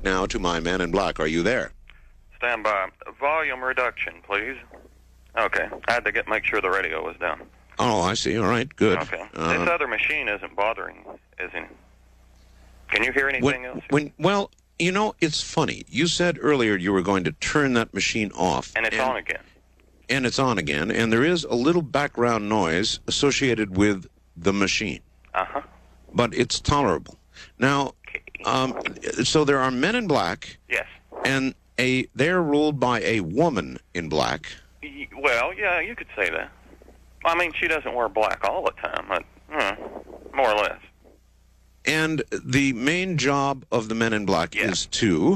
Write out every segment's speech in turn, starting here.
back now to my Men in Black. Are you there? Stand by. Volume reduction, please. Okay. I had to make sure the radio was down. Oh, I see. All right, good. Okay. This other machine isn't bothering, is it? Can you hear anything else? Well, you know, it's funny. You said earlier you were going to turn that machine off. And it's on again. And it's on again, and there is a little background noise associated with the machine. Uh-huh. But it's tolerable. Now, so there are Men in Black. Yes. And they're ruled by a woman in black. Well, yeah, you could say that. I mean, she doesn't wear black all the time, but more or less. And the main job of the Men in Black is to...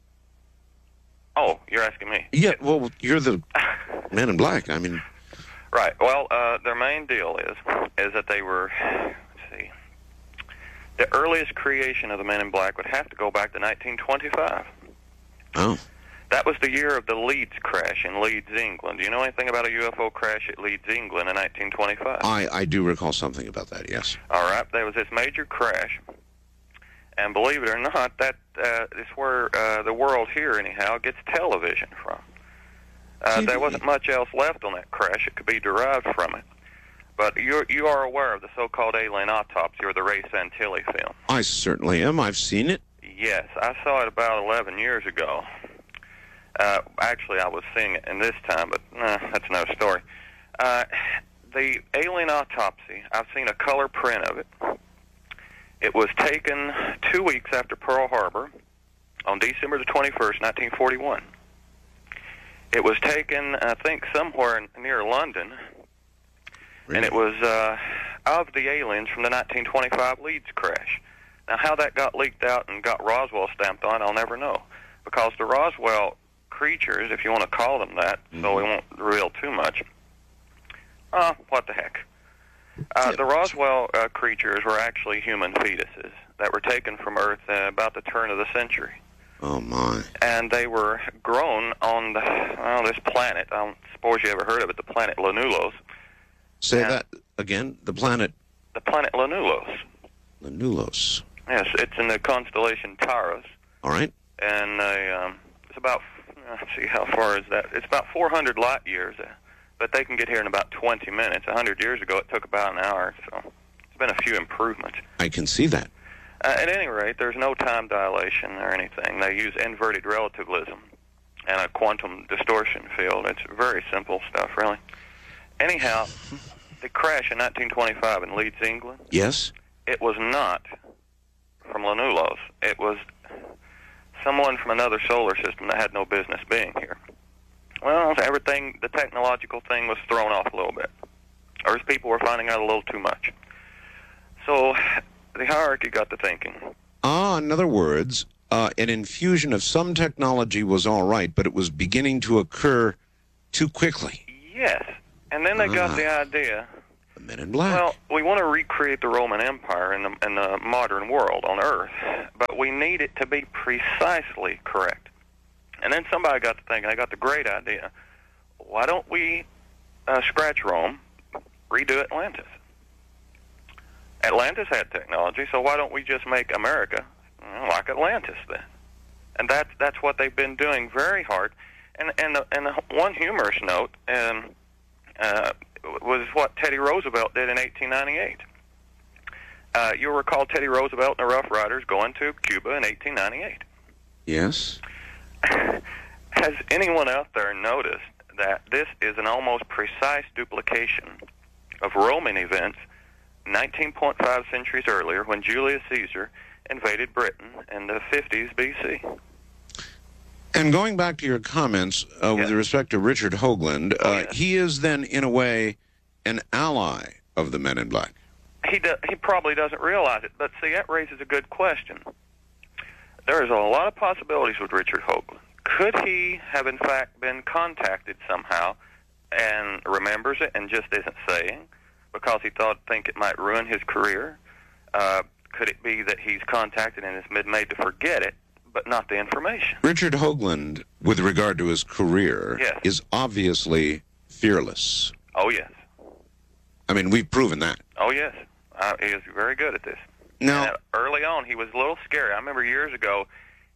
Oh, you're asking me? Yeah, well, you're the Men in Black. I mean... Right. Well, their main deal is that they were... Let's see. The earliest creation of the Men in Black would have to go back to 1925. Oh. That was the year of the Leeds crash in Leeds, England. Do you know anything about a UFO crash at Leeds, England in 1925? I do recall something about that, yes. All right. There was this major crash, and believe it or not, that is where the world here, anyhow, gets television from. There wasn't much else left on that crash. It could be derived from it. But you are aware of the so-called alien autopsy or the Ray Santilli film? I certainly am. I've seen it. Yes. I saw it about 11 years ago. Actually, I was seeing it in this time, but that's another story. The alien autopsy, I've seen a color print of it. It was taken 2 weeks after Pearl Harbor on December the 21st, 1941. It was taken, I think, somewhere near London, really? And it was of the aliens from the 1925 Leeds crash. Now, how that got leaked out and got Roswell stamped on, I'll never know, because the Roswell creatures, if you want to call them that, so we won't reveal too much. What the heck? The Roswell creatures were actually human fetuses that were taken from Earth about the turn of the century. Oh, my. And they were grown on this planet. I don't suppose you ever heard of it, the planet Lanulos. Say that again, the planet... The planet Lanulos. Lanulos. Yes, it's in the constellation Taurus. All right. And it's about... Let's see, how far is that? It's about 400 light years, but they can get here in about 20 minutes. 100 years ago, it took about an hour, so there's been a few improvements. I can see that. At any rate, there's no time dilation or anything. They use inverted relativism and a quantum distortion field. It's very simple stuff, really. Anyhow, the crash in 1925 in Leeds, England, yes, it was not from Lanulos. It was someone from another solar system that had no business being here. Well, everything, the technological thing was thrown off a little bit. Earth people were finding out a little too much. So the hierarchy got to thinking. In other words, an infusion of some technology was all right, but it was beginning to occur too quickly. Yes. And then they got the idea... The Men in Black. Well, we want to recreate the Roman Empire in the modern world on Earth, but we need it to be precisely correct. And then somebody got to thinking, they got the great idea, why don't we scratch Rome, redo Atlantis? Atlantis had technology, so why don't we just make America like Atlantis then? And that's what they've been doing very hard. And the one humorous note was what Teddy Roosevelt did in 1898. You'll recall Teddy Roosevelt and the Rough Riders going to Cuba in 1898. Yes. Has anyone out there noticed that this is an almost precise duplication of Roman events 19.5 centuries earlier when Julius Caesar invaded Britain in the 50s B.C.? And going back to your comments with respect to Richard Hoagland, he is then, in a way, an ally of the Men in Black. He probably doesn't realize it, but see, that raises a good question. There is a lot of possibilities with Richard Hoagland. Could he have, in fact, been contacted somehow and remembers it and just isn't saying because he think it might ruin his career? Could it be that he's contacted and is made to forget it, but not the information? Richard Hoagland, with regard to his career, is obviously fearless. Oh, yes. I mean, we've proven that. Oh, yes. He is very good at this. Now, and early on, he was a little scary. I remember years ago,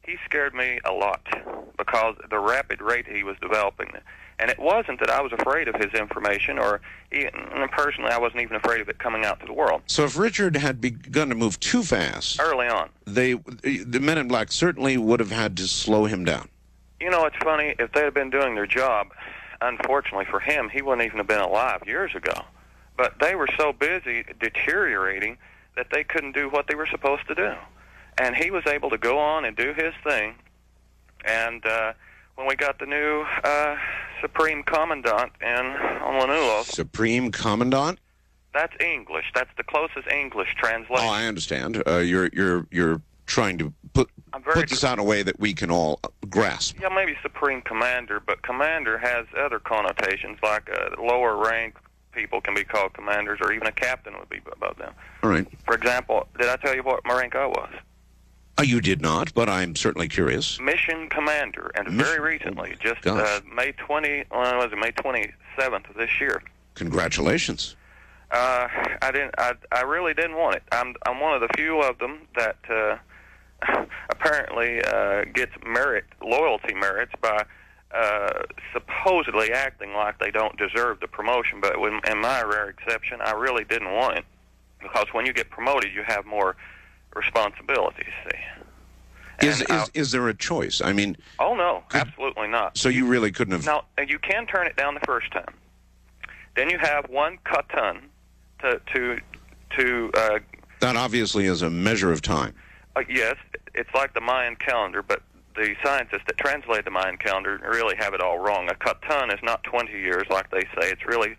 he scared me a lot because the rapid rate he was developing. And it wasn't that I was afraid of his information, or personally, I wasn't even afraid of it coming out to the world. So if Richard had begun to move too fast, early on, the Men in Black certainly would have had to slow him down. You know, it's funny, if they had been doing their job, unfortunately for him, he wouldn't even have been alive years ago. But they were so busy deteriorating that they couldn't do what they were supposed to do. And he was able to go on and do his thing. And when we got the new Supreme Commandant on Lanulos... Supreme Commandant? That's English. That's the closest English translation. Oh, I understand. You're trying to put this out in a way that we can all grasp. Yeah, maybe Supreme Commander, but Commander has other connotations, like lower rank people can be called commanders, or even a captain would be above them. All right. For example, did I tell you what my rank I was? You did not, but I'm certainly curious. Mission Commander, and very recently, just May 27th of this year. Congratulations. I really didn't want it. I'm one of the few of them that apparently gets loyalty merits by supposedly acting like they don't deserve the promotion. But in my rare exception, I really didn't want it, because when you get promoted, you have more responsibilities. See, is there a choice? I mean, oh no, absolutely not. So you really couldn't have. No, you can turn it down the first time. Then you have one katan to that obviously is a measure of time. Yes, it's like the Mayan calendar, but the scientists that translate the Mayan calendar really have it all wrong. A katan is not 20 years like they say. It's really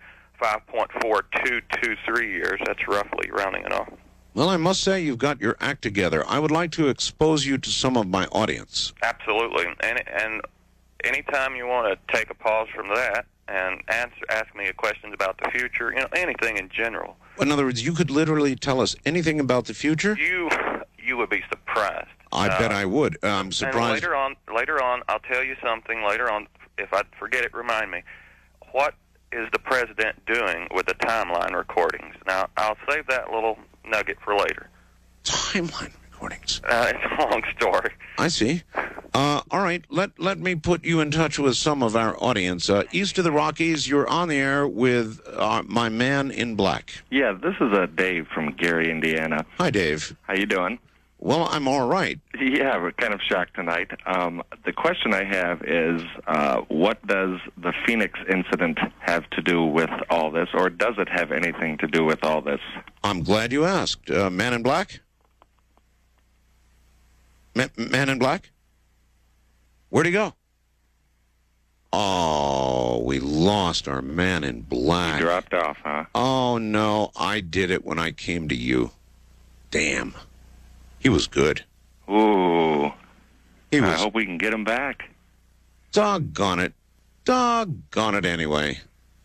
5.4223 years. That's roughly rounding it off. Well, I must say you've got your act together. I would like to expose you to some of my audience. Absolutely. And anytime you want to take a pause from that and ask me questions about the future, anything in general. In other words, you could literally tell us anything about the future? You would be surprised. I bet I would. I'm surprised. And later on, I'll tell you something. Later on, if I forget it, remind me. What is the president doing with the timeline recordings? Now, I'll save that little nugget for later. Timeline recordings? It's a long story. I see. All right, let me put you in touch with some of our audience. East of the Rockies, you're on the air with my man in black. Yeah, this is Dave from Gary, Indiana. Hi, Dave. How you doing? Well, I'm all right. Yeah, we're kind of shocked tonight. The question I have is, what does the Phoenix incident have to do with all this, or does it have anything to do with all this? I'm glad you asked. Man in black? Man in black? Where'd he go? Oh, we lost our man in black. He dropped off, huh? Oh, no, I did it when I came to you. Damn. He was good. Ooh. I hope we can get him back. Doggone it. Doggone it anyway.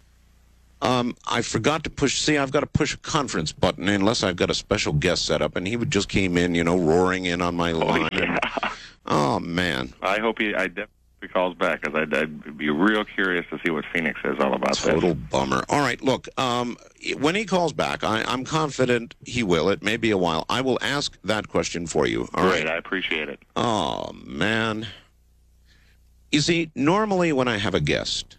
I forgot to push, I've got to push a conference button unless I've got a special guest set up, and he just came in, roaring in on my line. Oh, yeah. Oh, man. I hope he definitely calls back, because I'd be real curious to see what Phoenix is all about. Total bummer. All right, look, when he calls back, I'm confident he will. It may be a while. I will ask that question for you. All Great, right? I appreciate it. Oh, man. You see, normally when I have a guest,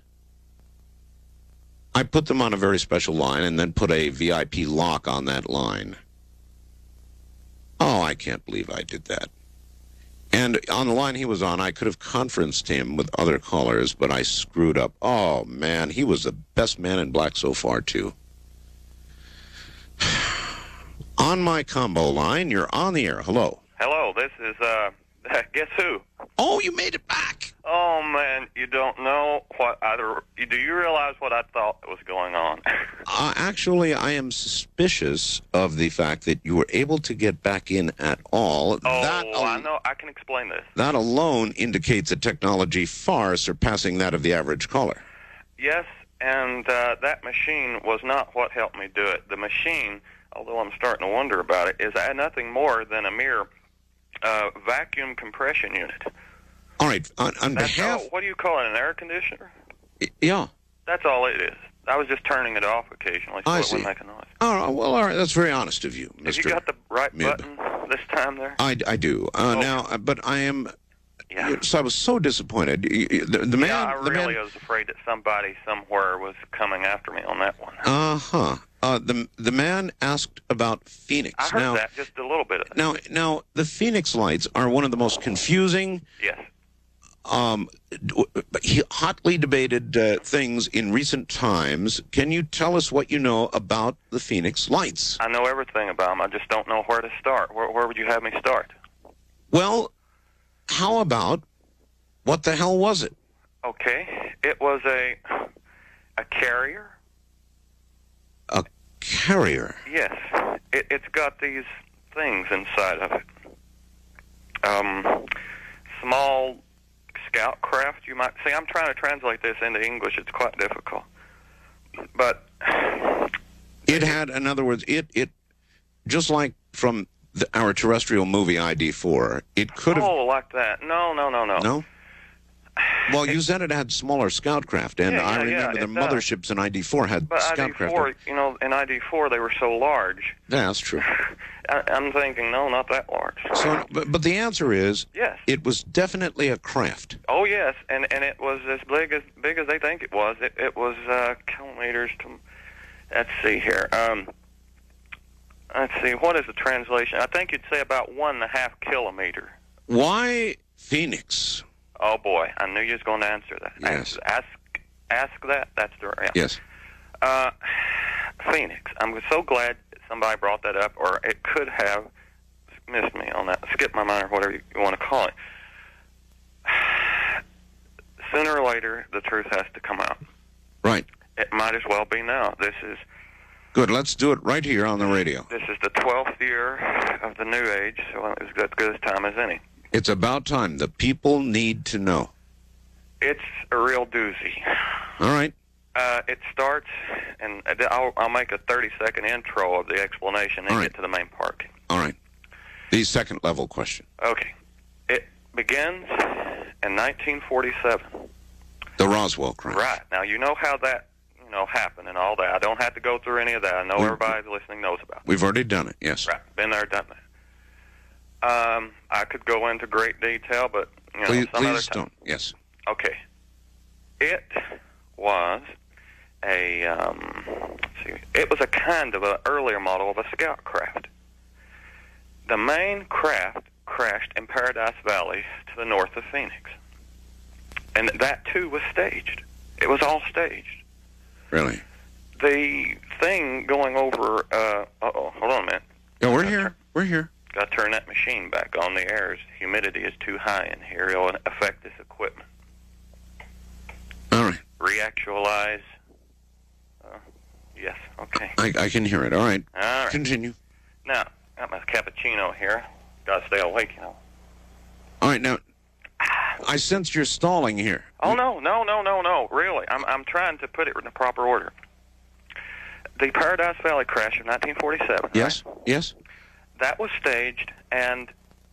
I put them on a very special line and then put a VIP lock on that line. Oh, I can't believe I did that. And on the line he was on, I could have conferenced him with other callers, but I screwed up. Oh, man, he was the best man in black so far, too. On my combo line, you're on the air. Hello. Hello, this is, guess who? Oh, you made it back. Oh, man, you don't know do you realize what I thought was going on? Actually, I am suspicious of the fact that you were able to get back in at all. I know. I can explain this. That alone indicates a technology far surpassing that of the average caller. Yes, and that machine was not what helped me do it. The machine, although I'm starting to wonder about it, is nothing more than a mere vacuum compression unit. All right, on behalf... What do you call it, an air conditioner? Yeah. That's all it is. I was just turning it off occasionally so it wouldn't make a noise. Oh, well, all right, that's very honest of you, Mr. Have you got the right Mib. button this time there? I do. Now, but I am Yeah. So I was so disappointed. The man, Yeah, I the really man, was afraid that somebody somewhere was coming after me on that one. the man asked about Phoenix. I heard that, just a little bit of it. Now, the Phoenix Lights are one of the most confusing, Yes. hotly debated things in recent times. Can you tell us what you know about the Phoenix Lights? I know everything about them. I just don't know where to start. Where would you have me start? Well, how about what the hell was it? Okay. It was a carrier. A carrier? Yes. It's got these things inside of it. Small scout craft, you might say. I'm trying to translate this into English. It's quite difficult. But It had, in other words, it just like from our terrestrial movie ID4, it could have... Oh, like that. No. No? Well, you said it had smaller scout craft, and Yeah, I yeah, remember yeah, the it does. motherships in ID4 had But scout craft. ID4, in ID4 they were so large. Yeah, that's true. I'm thinking, no, not that large. So, but the answer is, Yes. it was definitely a craft. Oh, yes, and it was as big as they think it was. It was kilometers to... Let's see here. Let's see, what is the translation? I think you'd say about 1.5 kilometer. Why Phoenix? Oh, boy, I knew you was going to answer that. Yes. Ask that. That's the... Yeah. Yes. Phoenix. I'm so glad somebody brought that up, or it could have missed me on that, skipped my mind, or whatever you want to call it. Sooner or later, the truth has to come out. Right. It might as well be now. This is Good. Let's do it right here on the radio. the 12th year of the New Age, so it's as good a time as any. It's about time. The people need to know. It's a real doozy. All right. It starts, and I'll make a 30-second intro of the explanation and All right. get to the main part. All right. The second level question. Okay. It begins in 1947. The Roswell crash. Right. Now, you know how that, happened and all that. I don't have to go through any of that. I know everybody listening knows about it. We've already done it. Yes. Right. Been there, done that. I could go into great detail, but, Please some other time. don't. Yes. Okay. It was it was a kind of an earlier model of a scout craft. The main craft crashed in Paradise Valley to the north of Phoenix. And that, too, was staged. It was all staged. Really? The thing going over, hold on a minute. Yeah, we're here. We're here. Got to turn that machine back on. The air humidity is too high in here. It'll affect this equipment. All right. Reactualize. Yes, okay. I can hear it. All right. All right. Continue. Now, got my cappuccino here. Got to stay awake, All right. Now, I sense you're stalling here. Oh, no. Really. I'm trying to put it in the proper order. The Paradise Valley crash of 1947. Yes. Right? Yes. That was staged, and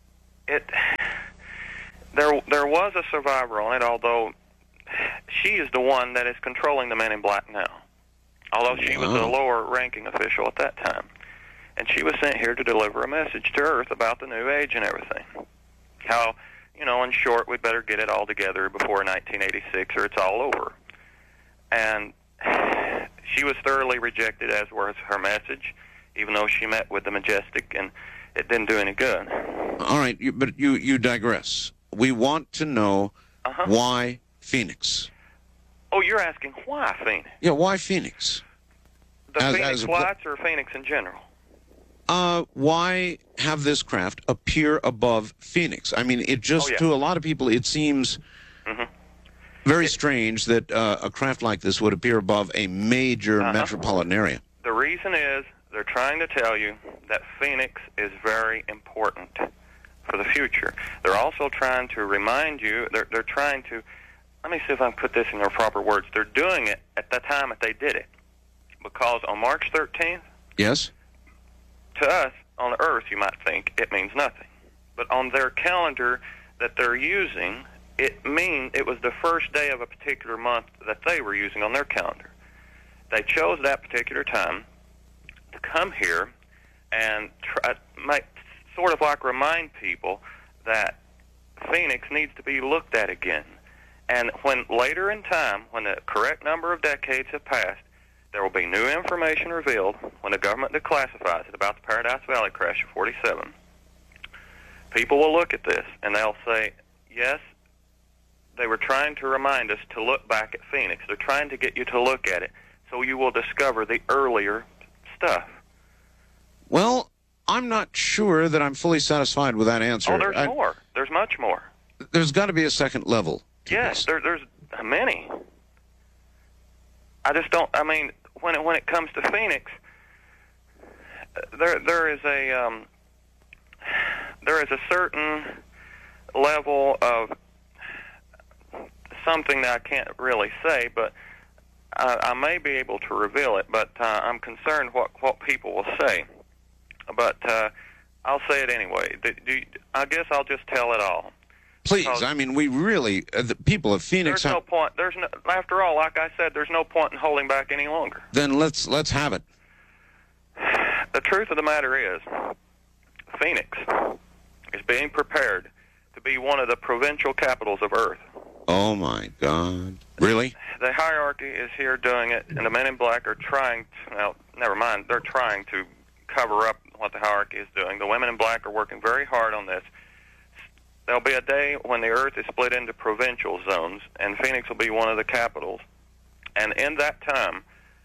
there was a survivor on it, although she is the one that is controlling the Men in Black now. Although she was a lower-ranking official at that time. And she was sent here to deliver a message to Earth about the New Age and everything. How, in short, we'd better get it all together before 1986 or it's all over. And she was thoroughly rejected, as was her message, even though she met with the Majestic, and it didn't do any good. All right. But you digress. We want to know why Phoenix. Oh, you're asking why Phoenix? Yeah, why Phoenix? The As Phoenix a Lights or Phoenix in general? Why have this craft appear above Phoenix? I mean, it just, to a lot of people, it seems very strange that a craft like this would appear above a major metropolitan area. The reason is they're trying to tell you that Phoenix is very important for the future. They're also trying to remind you, they're trying to, let me see if I can put this in their proper words. They're doing it at the time that they did it. Because on March 13th, Yes? to us, on Earth, you might think it means nothing. But on their calendar that they're using, it was the first day of a particular month that they were using on their calendar. They chose that particular time to come here and try, sort of like remind people that Phoenix needs to be looked at again. And when later in time, when the correct number of decades have passed, there will be new information revealed when the government declassifies it about the Paradise Valley crash of 47. People will look at this, and they'll say, yes, they were trying to remind us to look back at Phoenix. They're trying to get you to look at it so you will discover the earlier stuff. Well, I'm not sure that I'm fully satisfied with that answer. Oh, there's more. There's much more. There's got to be a second level. Yes, there's many. I just don't. I mean, when it comes to Phoenix, there is a certain level of something that I can't really say, but I may be able to reveal it. But I'm concerned what people will say. But I'll say it anyway. I guess I'll just tell it all. Please, I mean, we really, the people of Phoenix... There's no point. After all, like I said, there's no point in holding back any longer. Then let's have it. The truth of the matter is, Phoenix is being prepared to be one of the provincial capitals of Earth. Oh, my God. Really? The hierarchy is here doing it, and the men in black are trying to... Well, never mind. They're trying to cover up what the hierarchy is doing. The women in black are working very hard on this. There'll be a day when the Earth is split into provincial zones, and Phoenix will be one of the capitals. And in that time,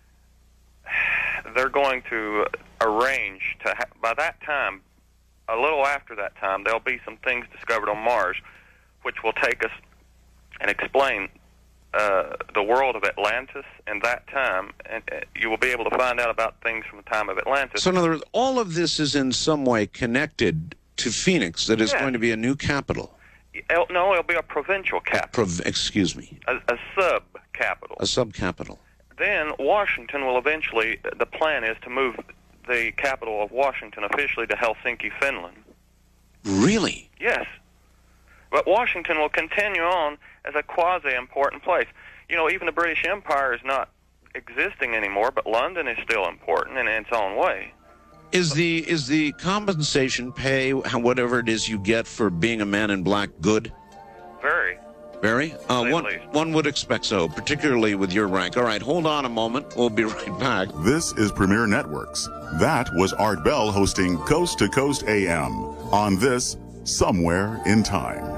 they're going to arrange to... by that time, a little after that time, there'll be some things discovered on Mars which will take us and explain the world of Atlantis in that time, and you will be able to find out about things from the time of Atlantis. So in other words, all of this is in some way connected to Phoenix, that is going to be a new capital. No, it'll be a provincial capital. Excuse me. A sub-capital. A sub-capital. Then Washington will eventually, the plan is to move the capital of Washington officially to Helsinki, Finland. Really? Yes. But Washington will continue on as a quasi-important place. You know, even the British Empire is not existing anymore, but London is still important in its own way. Is the compensation pay, whatever it is you get for being a man in black, good? Very. Very? One would expect so, particularly with your rank. All right, hold on a moment. We'll be right back. This is Premier Networks. That was Art Bell hosting Coast to Coast AM on this Somewhere in Time.